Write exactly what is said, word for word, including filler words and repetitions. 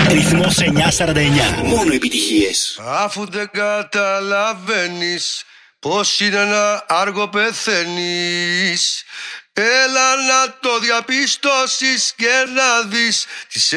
Ρυθμός εννιακόσια σαράντα εννιά. Μόνο επιτυχίες. Αφού δεν καταλαβαίνεις πως είναι ένα άργο πεθαίνεις, έλα να το διαπιστώσεις και να δεις τις